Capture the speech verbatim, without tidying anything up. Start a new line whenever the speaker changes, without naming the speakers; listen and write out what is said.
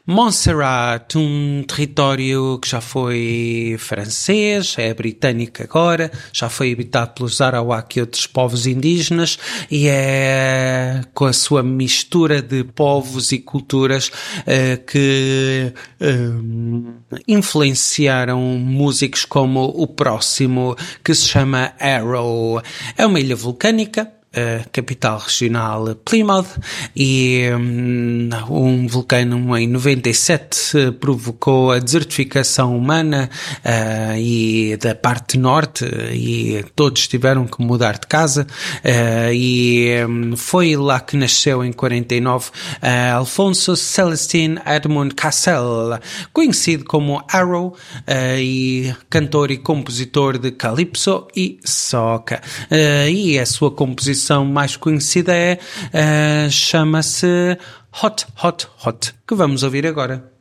Montserrat, um território que já foi francês, é britânico agora, já foi habitado pelos Arawak e outros povos indígenas e é com a sua mistura de povos e culturas uh, que uh, influenciaram músicos como o próximo, que se chama Arrow. É uma ilha vulcânica, a capital regional Plymouth, e um, um vulcão em noventa e sete provocou a desertificação humana uh, e da parte norte, e todos tiveram que mudar de casa, uh, e um, foi lá que nasceu em quarenta e nove uh, Alfonso Celestine Edmund Cassel, conhecido como Arrow, uh, e cantor e compositor de calypso e soca, uh, e a sua composição mais conhecida é, uh, chama-se Hot, Hot, Hot, que vamos ouvir agora.